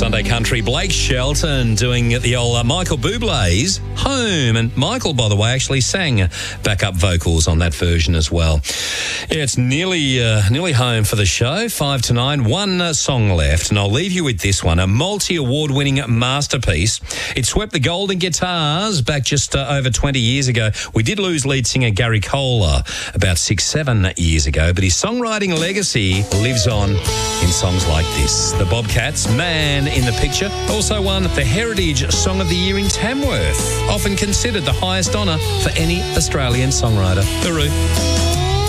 Sunday Country, Blake Shelton doing the old Michael Bublé's Home. And Michael, by the way, actually sang backup vocals on that version as well. Yeah, it's nearly home for the show, 5 to 9. One song left, and I'll leave you with this one, a multi-award-winning masterpiece. It swept the Golden Guitars back just over 20 years ago. We did lose lead singer Gary Kohler about 6-7 years ago, but his songwriting legacy lives on in songs like this. The Bobcats, Man in the Picture, also won the Heritage Song of the Year in Tamworth, often considered the highest honour for any Australian songwriter. Hooroo.